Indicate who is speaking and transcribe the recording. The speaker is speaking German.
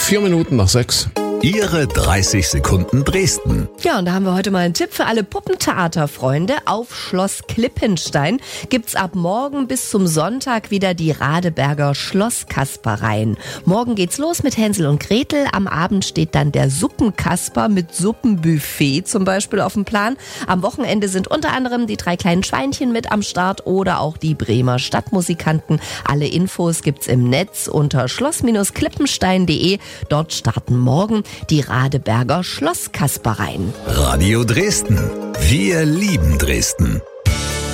Speaker 1: 4 Minuten nach 6.
Speaker 2: Ihre 30 Sekunden Dresden.
Speaker 3: Ja, und da haben wir heute mal einen Tipp für alle Puppentheaterfreunde. Auf Schloss Klippenstein gibt's ab morgen bis zum Sonntag wieder die Radeberger Schlosskaspereien. Morgen geht's los mit Hänsel und Gretel. Am Abend steht dann der Suppenkasper mit Suppenbuffet zum Beispiel auf dem Plan. Am Wochenende sind unter anderem die 3 kleinen Schweinchen mit am Start oder auch die Bremer Stadtmusikanten. Alle Infos gibt's im Netz unter schloss-klippenstein.de. Dort starten morgen die Radeberger Schlosskaspereien.
Speaker 2: Radio Dresden. Wir lieben Dresden.